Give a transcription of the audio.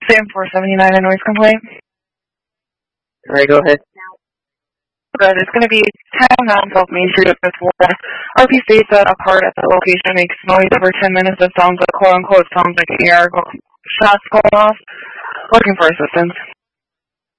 Sam 479, a noise complaint. All right, go ahead. Good. It's going to be 10 South Main Street of Fifth Ward. RP states that a cart at the location makes noise over 10 minutes that sounds like, quote-unquote, sounds like AR shots going off. Looking for assistance.